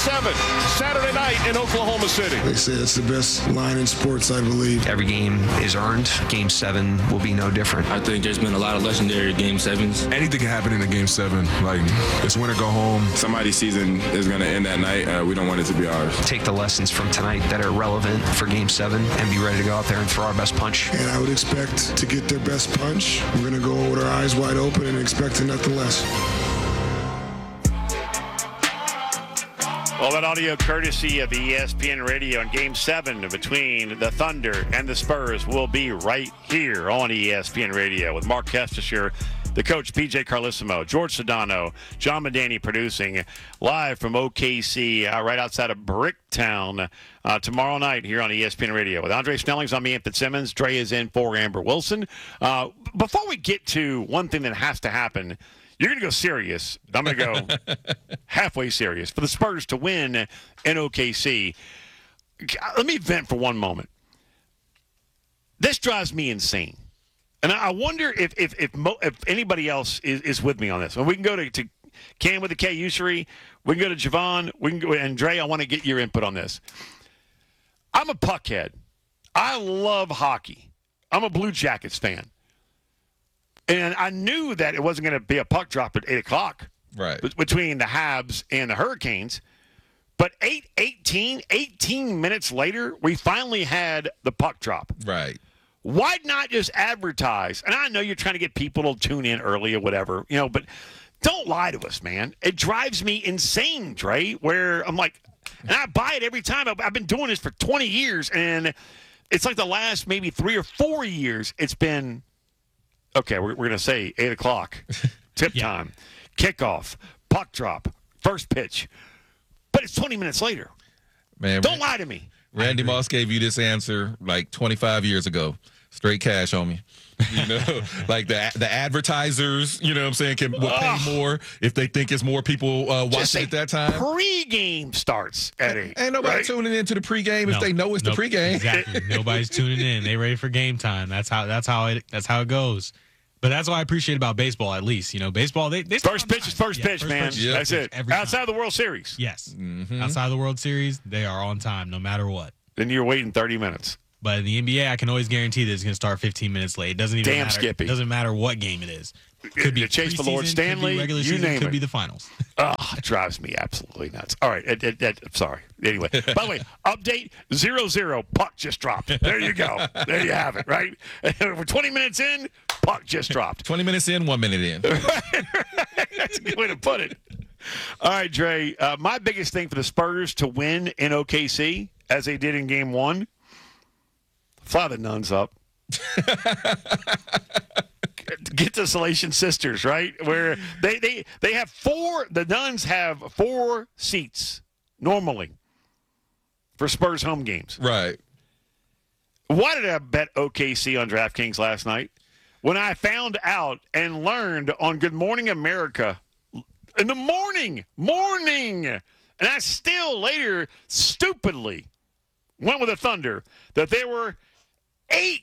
7, Saturday night in Oklahoma City. They say it's the best line in sports, I believe. Every game is earned. Game 7 will be no different. I think there's been a lot of legendary Game 7s. Anything can happen in a Game 7. Like, it's win or go home. Somebody's season is going to end that night. We don't want it to be ours. Take the lessons from tonight that are relevant for Game 7 and be ready to go out there and throw our best punch. And I would expect to get their best punch. We're going to go with our eyes wide open and expecting nothing less. Well, that audio courtesy of ESPN Radio on Game 7 between the Thunder and the Spurs will be right here on ESPN Radio with Mark Kestisher, the coach, PJ Carlissimo, George Sedano, John Medani producing live from OKC right outside of Bricktown tomorrow night here on ESPN Radio. With Andre Snellings, I'm Ian Fitzsimmons. Dre is in for Amber Wilson. Before we get to one thing that has to happen, you're going to go serious. I'm going to go halfway serious. For the Spurs to win in OKC, let me vent for one moment. This drives me insane. And I wonder if anybody else is with me on this. And we can go to Cam with the K Usury. We can go to Javon. We can go, and Dre, I want to get your input on this. I'm a puckhead. I love hockey. I'm a Blue Jackets fan. And I knew that it wasn't going to be a puck drop at 8 o'clock between the Habs and the Hurricanes. But 18 minutes later, we finally had the puck drop. Right. Why not just advertise? And I know you're trying to get people to tune in early or whatever, but don't lie to us, man. It drives me insane, Dre, where I'm like, and I buy it every time. I've been doing this for 20 years, and it's like the last maybe 3 or 4 years it's been, okay, we're going to say 8 o'clock, tip time, kickoff, puck drop, first pitch. But it's 20 minutes later. Man, don't lie to me. Randy Moss gave you this answer like 25 years ago. Straight cash on me. Like the advertisers, what I'm saying, will pay more if they think it's more people watching at that time. Pre-game starts at 8. Ain't nobody tuning into the pregame if they know it's the pregame. Exactly. Nobody's tuning in. They ready for game time. That's how it goes. But that's what I appreciate about baseball, at least. Baseball, they first pitch is first pitch, man. Yep. That's it. Outside of the World Series. Yes. Mm-hmm. Outside of the World Series, they are on time no matter what. Then you're waiting 30 minutes. But in the NBA, I can always guarantee that it's going to start 15 minutes late. It doesn't even matter. Skippy. It doesn't matter what game it is. Could be Chase for preseason, Lord Stanley, could be regular you season, name could it. be the finals. It drives me absolutely nuts. All right. Sorry. Anyway, by the way, update 0-0. Puck just dropped. There you go. There you have it, right? We're 20 minutes in. Puck just dropped. 20 minutes in, 1 minute in. That's a good way to put it. All right, Dre. My biggest thing for the Spurs to win in OKC, as they did in Game 1, fly the nuns up. Get the Salesian Sisters, right? Where they have 4. The nuns have 4 seats normally for Spurs home games. Right. Why did I bet OKC on DraftKings last night? When I found out and learned on Good Morning America in the morning, and I still later stupidly went with the Thunder, that there were 8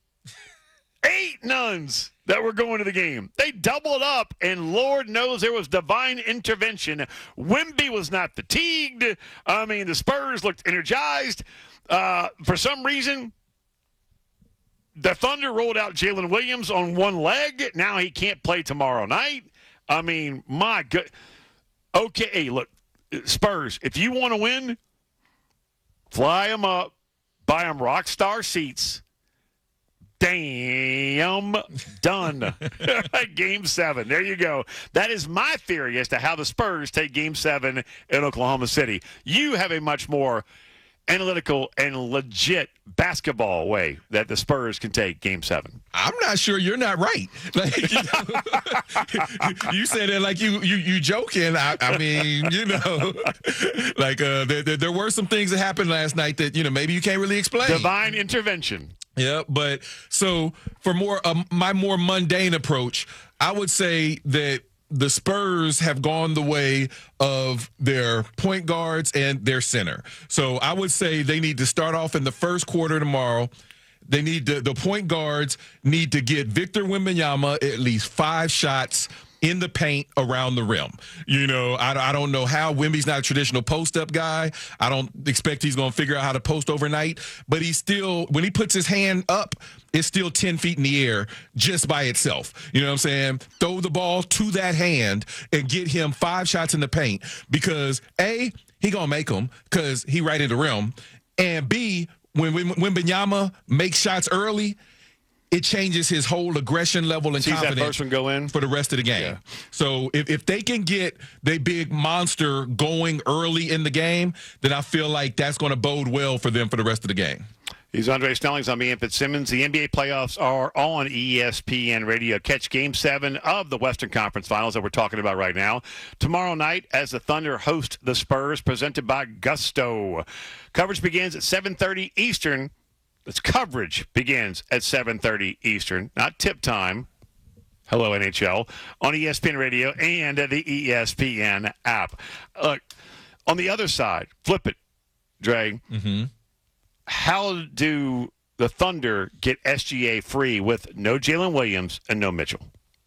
nuns that were going to the game. They doubled up, and Lord knows there was divine intervention. Wemby was not fatigued. I mean, the Spurs looked energized. For some reason, the Thunder rolled out Jalen Williams on one leg. Now he can't play tomorrow night. I mean, my good. Okay, hey, look, Spurs, if you want to win, fly them up, buy them rock star seats. Damn, done. Game 7. There you go. That is my theory as to how the Spurs take Game 7 in Oklahoma City. You have a much more analytical and legit basketball way that the Spurs can take Game 7. I'm not sure you're not right. Like, you said it like you joking. I mean, like there were some things that happened last night that maybe you can't really explain. Divine intervention. Yeah, but so for my more mundane approach, I would say that the Spurs have gone the way of their point guards and their center. So I would say they need to start off in the first quarter tomorrow. They need the point guards need to get Victor Wembanyama at least 5 shots in the paint around the rim. You know, I don't know how. Wemby's not a traditional post-up guy. I don't expect he's going to figure out how to post overnight. But he's still, when he puts his hand up, it's still 10 feet in the air just by itself. You know what I'm saying? Throw the ball to that hand and get him 5 shots in the paint because, A, he going to make them because he right in the rim. And B, when Wembanyama makes shots early, it changes his whole aggression level and confidence that first one go in for the rest of the game. Yeah. So if they can get the big monster going early in the game, then I feel like that's going to bode well for them for the rest of the game. He's Andre Snellings. I'm Ian Fitzsimmons. The NBA playoffs are on ESPN Radio. Catch Game 7 of the Western Conference Finals that we're talking about right now. Tomorrow night as the Thunder host the Spurs, presented by Gusto. Coverage begins at 7:30 Eastern. This coverage begins at 7:30 Eastern, not tip time. Hello, NHL, on ESPN Radio and the ESPN app. Look, on the other side, flip it, Dre. Mm-hmm. How do the Thunder get SGA free with no Jalen Williams and no Mitchell?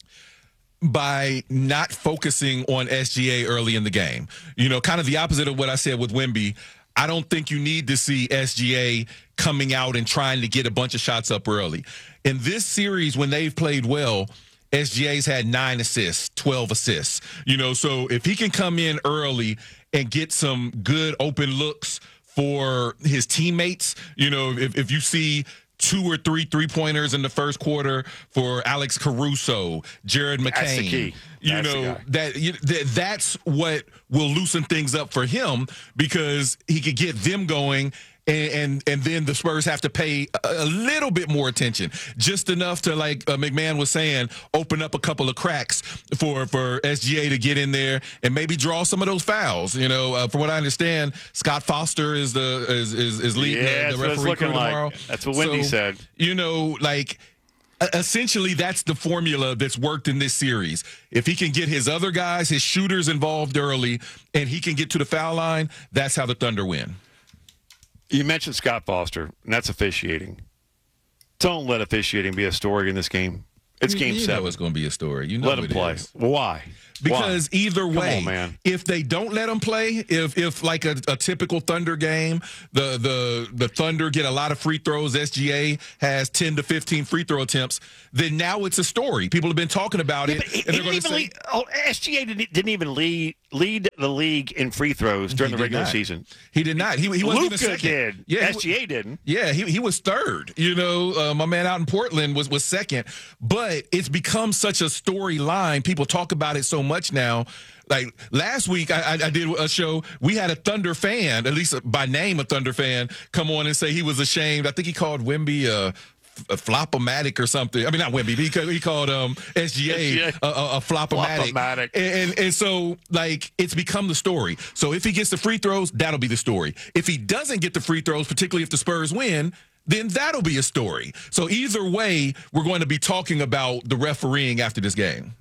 By not focusing on SGA early in the game. You know, kind of the opposite of what I said with Wemby. I don't think you need to see SGA coming out and trying to get a bunch of shots up early. In this series, when they've played well, SGA's had 9 assists, 12 assists. You know, so if he can come in early and get some good open looks for his teammates, you know, if you see 2 or 3 3-pointers in the first quarter for Alex Caruso, Jared McCain. That's the key. You know, that's what will loosen things up for him because he could get them going. And then the Spurs have to pay a little bit more attention, just enough to, like McMahon was saying, open up a couple of cracks for SGA to get in there and maybe draw some of those fouls. You know, from what I understand, Scott Foster is leading the referee crew tomorrow. That's what Wendy said. You know, like essentially that's the formula that's worked in this series. If he can get his other guys, his shooters involved early, and he can get to the foul line, that's how the Thunder win. You mentioned Scott Foster, and that's officiating. Don't let officiating be a story in this game. It's Game 7. You know it's going to be a story. You know let him play. Is. Why? Because either way, come on, man. If they don't let him play, if like a typical Thunder game, the Thunder get a lot of free throws, SGA has 10 to 15 free throw attempts, then now it's a story. People have been talking about it. And they're going to say, SGA didn't even lead the league in free throws during the regular season. He did not. He wasn't even second. Did. Yeah, SGA didn't. Yeah, he was third. You know, my man out in Portland was second. But it's become such a storyline. People talk about it so much now. Like last week, I did a show. We had a Thunder fan, at least by name a Thunder fan, come on and say he was ashamed. I think he called Wemby a flop-o-matic or something. I mean, not Wemby. He called SGA a flop-o-matic. And so, like, it's become the story. So if he gets the free throws, that'll be the story. If he doesn't get the free throws, particularly if the Spurs win, then that'll be a story. So either way, we're going to be talking about the refereeing after this game.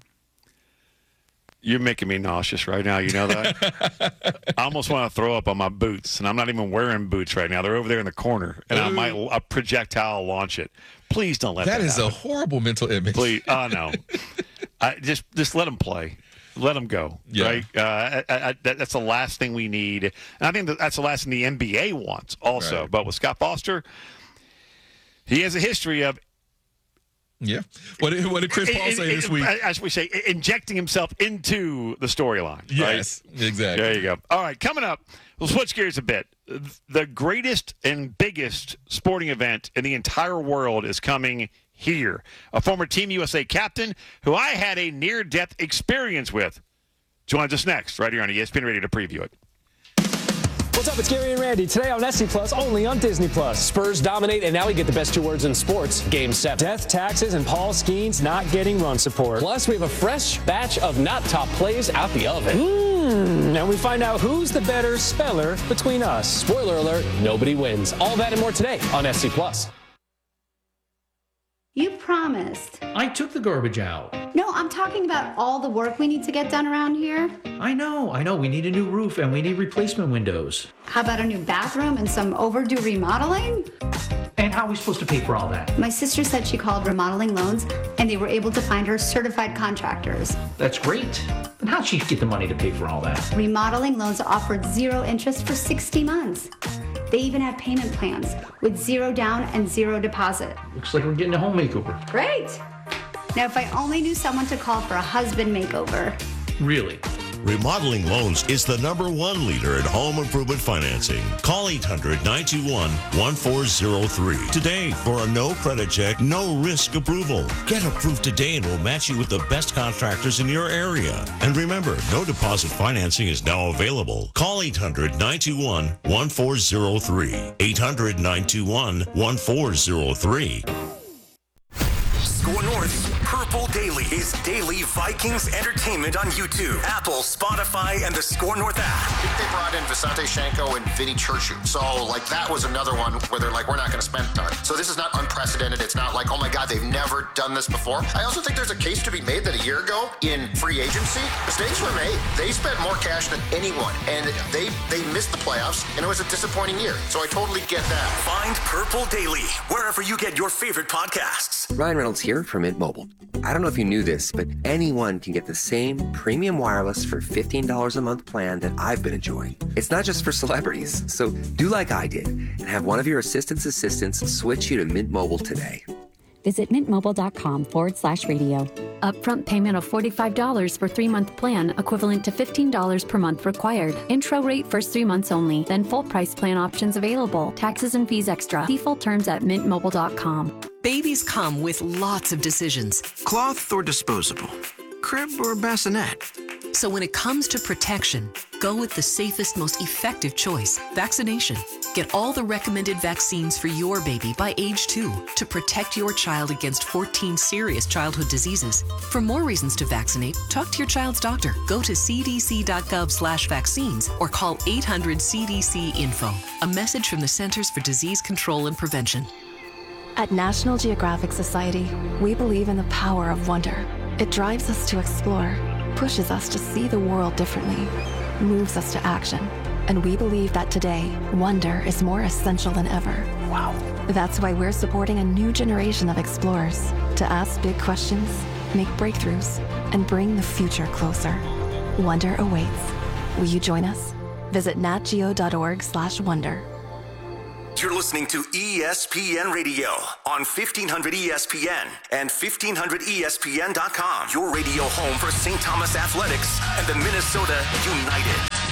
You're making me nauseous right now. You know that? I almost want to throw up on my boots, and I'm not even wearing boots right now. They're over there in the corner, and I might projectile launch it. Please don't let that happen. That is a horrible mental image. Please, no. Just let them play. Let them go. Yeah. Right? That's the last thing we need. And I think that's the last thing the NBA wants also. Right. But with Scott Foster, he has a history of What did Chris Paul say this week? As we say, injecting himself into the storyline. Yes, right? Exactly. There you go. All right, coming up, we'll switch gears a bit. The greatest and biggest sporting event in the entire world is coming here. A former Team USA captain who I had a near-death experience with joins us next, right here on ESPN Radio to preview it. What's up? It's Gary and Randy. Today on SC Plus, only on Disney Plus. Spurs dominate, and now we get the best 2 words in sports. Game 7. Death, taxes, and Paul Skeens not getting run support. Plus, we have a fresh batch of not top plays out the oven. And we find out who's the better speller between us. Spoiler alert, nobody wins. All that and more today on SC Plus. You promised. I took the garbage out. No, I'm talking about all the work we need to get done around here. I know. We need a new roof and we need replacement windows. How about a new bathroom and some overdue remodeling? And how are we supposed to pay for all that? My sister said she called Remodeling Loans and they were able to find her certified contractors. That's great. But how'd she get the money to pay for all that? Remodeling Loans offered 0 interest for 60 months. They even have payment plans with 0 down and 0 deposit. Looks like we're getting a home makeover. Great! Now, if I only knew someone to call for a husband makeover. Really? Remodeling Loans is the #1 leader in home improvement financing. Call 800-921-1403 today for a no credit check, no risk approval. Get approved today and we'll match you with the best contractors in your area. And remember, no deposit financing is now available. Call 800-921-1403. 800-921-1403. Score North's Purple Daily is daily Vikings entertainment on YouTube, Apple, Spotify, and the Score North app. They brought in Visante Shanko and Vinny Churchill. So, that was another one where they're like, we're not going to spend time. So this is not unprecedented. It's not like, oh my God, they've never done this before. I also think there's a case to be made that a year ago in free agency, mistakes were made. They spent more cash than anyone, and they missed the playoffs, and it was a disappointing year. So I totally get that. Find Purple Daily wherever you get your favorite podcasts. Ryan Reynolds here from Mint Mobile. I don't know if you knew this, but anyone can get the same premium wireless for $15 a month plan that I've been enjoying. It's not just for celebrities, so do like I did and have one of your assistants switch you to Mint Mobile today. Visit mintmobile.com/radio. Upfront payment of $45 for 3-month plan, equivalent to $15 per month required. Intro rate first 3 months only, then full price plan options available. Taxes and fees extra. See full terms at mintmobile.com. Babies come with lots of decisions. Cloth or disposable? Crib or bassinet? So when it comes to protection, go with the safest, most effective choice, vaccination. Get all the recommended vaccines for your baby by age 2 to protect your child against 14 serious childhood diseases. For more reasons to vaccinate, talk to your child's doctor. Go to cdc.gov/vaccines or call 800-CDC-INFO. A message from the Centers for Disease Control and Prevention. At National Geographic Society, we believe in the power of wonder. It drives us to explore, pushes us to see the world differently, moves us to action. And we believe that today, wonder is more essential than ever. Wow. That's why we're supporting a new generation of explorers to ask big questions, make breakthroughs, and bring the future closer. Wonder awaits. Will you join us? Visit natgeo.org/wonder. You're listening to ESPN Radio on 1500 ESPN and 1500ESPN.com. Your radio home for St. Thomas Athletics and the Minnesota United.